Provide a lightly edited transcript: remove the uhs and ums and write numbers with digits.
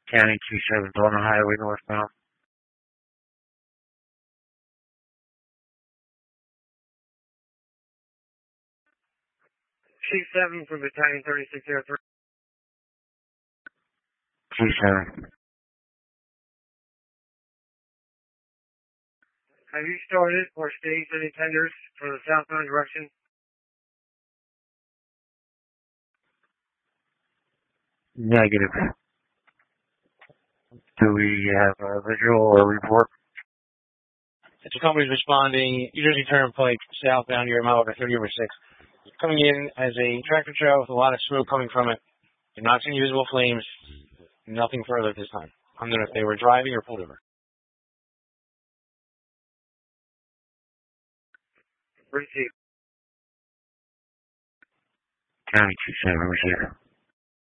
County 27, Donna Highway northbound. 27 for Battalion 3603. 27. Have you started or staged any tenders for the southbound direction? Negative. Do we have a visual or report? If the company's responding, New Jersey Turnpike, southbound, you're a mile over 30 over 6. Coming in as a tractor trailer with a lot of smoke coming from it. You're not seeing visible flames. Nothing further at this time. I don't know if they were driving or pulled over. Receive. County 27 was here.